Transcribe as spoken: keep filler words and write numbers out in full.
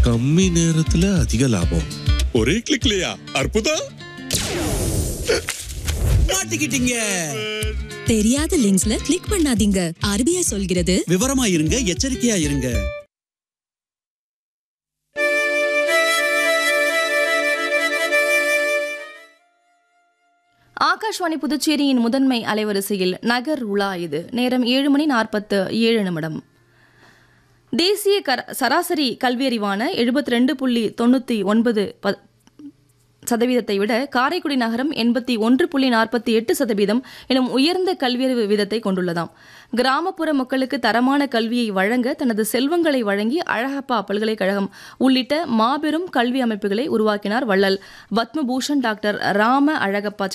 கம்மி நேரத்துல அதிக லாபம். ஒரே கிளிக்லயா? அற்புதம். மாட்டிக்கிட்டீங்க. தெரியாத லிங்க்ஸ்ல கிளிக் பண்ணாதீங்க. ஆர்பிஐ சொல்கிறது விவரமா இருங்க, எச்சரிக்கையா இருங்க. ஆகாஷ்வாணி புதுச்சேரியின் முதன்மை அலைவரிசையில் நகர் உலா இது. நேரம் ஏழு மணி நாற்பத்து ஏழு நிமிடம். தேசிய சராசரி கல்வியறிவான எழுபத்தி ரெண்டு புள்ளி தொண்ணூற்றி ஒன்பது சதவீதத்தை விட காரைக்குடி நகரம் எண்பத்தி ஒன்று புள்ளி நாற்பத்தி எட்டு சதவீதம் எனும் உயர்ந்த கல்வியறிவு வீதத்தை கொண்டுள்ளதாம். கிராமப்புற மக்களுக்கு தரமான கல்வியை வழங்க தனது செல்வங்களை வழங்கி அழகப்பா பல்கலைக்கழகம் உள்ளிட்ட மாபெரும் கல்வி அமைப்புகளை உருவாக்கினார் வள்ளல் பத்மபூஷன் டாக்டர் ராம அழகப்பா